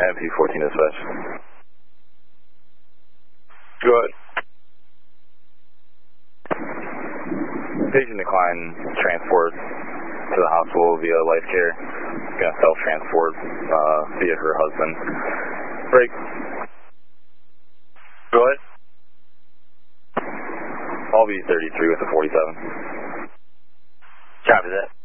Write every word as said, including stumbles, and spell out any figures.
M P fourteen dispatch. Go ahead. Patient decline transport to the hospital via Life Care. Gonna self-transport uh, via her husband. Break. Go ahead. I'll be thirty-three with the forty-seven. Copy that.